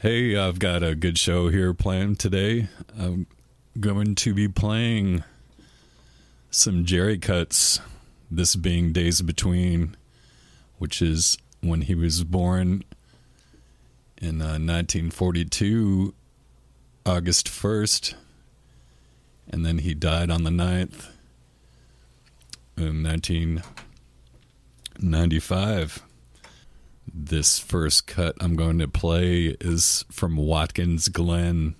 Hey, I've got a good show here planned today. I'm going to be playing some Jerry cuts, this being Days Between, which is when he was born in 1942, August 1st, and then he died on the 9th in 1995. This first cut I'm going to play is from Watkins Glen.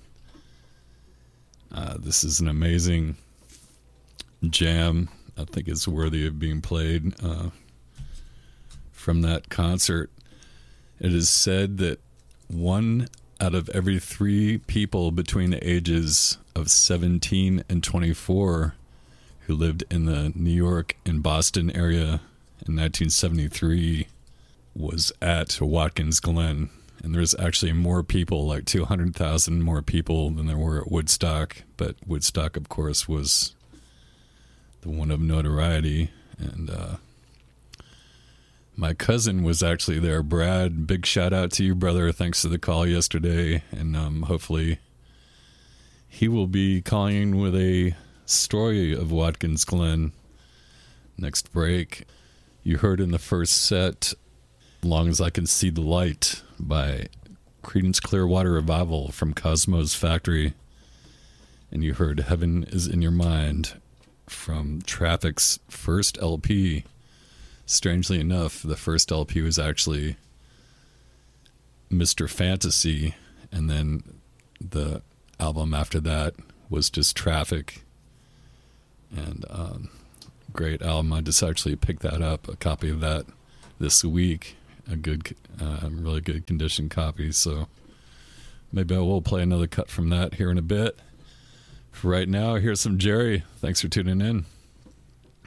This is an amazing jam. I think it's worthy of being played from that concert. It is said that 1 out of every 3 people between the ages of 17 and 24 who lived in the New York and Boston area in 1973 was at Watkins Glen. And there's actually more people, like 200,000 more people than there were at Woodstock. But Woodstock, of course, was the one of notoriety. And my cousin was actually there. Brad, big shout out to you, brother. Thanks for the call yesterday. And hopefully he will be calling with a story of Watkins Glen next break. You heard in the first set Long as I Can See the Light by Creedence Clearwater Revival from Cosmo's Factory. And you heard Heaven Is in Your Mind from Traffic's first LP. Strangely enough, the first LP was actually Mr. Fantasy, and then the album after that was just Traffic. And great album. I just actually picked that up, a copy of that this week. A good, really good condition copy. So maybe I will play another cut from that here in a bit. For right now, here's some Jerry. Thanks for tuning in.